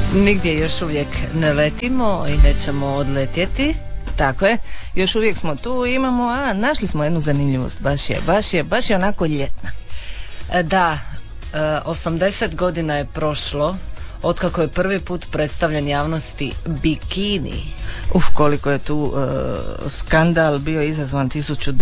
Nigdje još uvijek ne letimo i nećemo odletjeti. Tako je, još uvijek smo tu i našli smo jednu zanimljivost, baš je onako ljetna. Da, 80 godina je prošlo otkako je prvi put predstavljen javnosti bikini. Koliko je tu skandal bio izazvan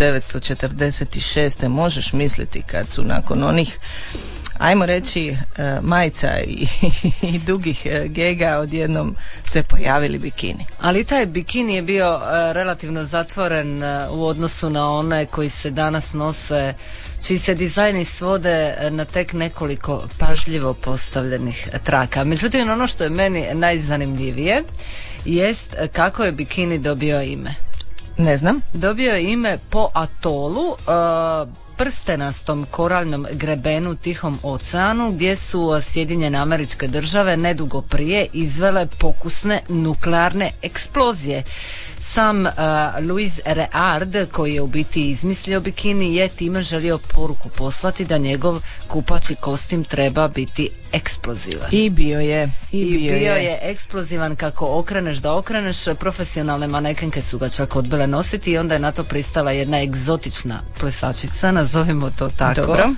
1946. Možeš misliti kad su nakon onih, ajmo reći, majica i dugih gega odjednom se pojavili bikini. Ali taj bikini je bio relativno zatvoren u odnosu na one koji se danas nose, čiji se dizajni svode na tek nekoliko pažljivo postavljenih traka. Međutim, ono što je meni najzanimljivije jest kako je bikini dobio ime. Ne znam. Dobio je ime po atolu, prstenastom koralnom grebenu Tihom oceanu, gdje su Sjedinjene Američke Države nedugo prije izvele pokusne nuklearne eksplozije. Sam Louis Reard, koji je u biti izmislio bikini, je time želio poruku poslati da njegov kupaći kostim treba biti eksplozivan. I bio je eksplozivan, kako okreneš da okreneš. Profesionalne manekenke su ga čak odbile nositi i onda je na to pristala jedna egzotična plesačica, nazovimo to tako. Dobro.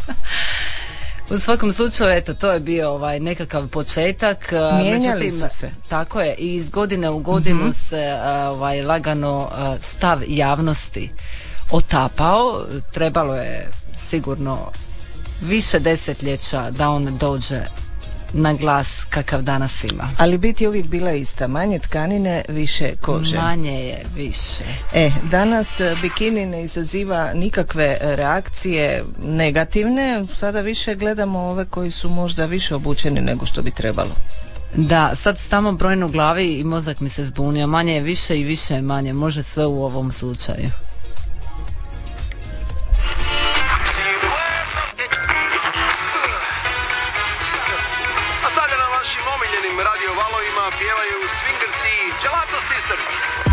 U svakom slučaju, eto, to je bio nekakav početak. Mijenjali su se. Tako je, i iz godine u godinu se lagano stav javnosti otapao. Trebalo je sigurno više desetljeća da on dođe na glas kakav danas ima. Ali bit je uvijek bila ista, manje tkanine, više kože. Manje je više. Danas bikini ne izaziva nikakve reakcije negativne, sada više gledamo ove koji su možda više obučeni nego što bi trebalo. Da, sad tamo brojim u glavi i mozak mi se zbunio. Manje je više i više je manje, može sve u ovom slučaju. Radio valovima pjevaju Swingers i Gelato Sisters.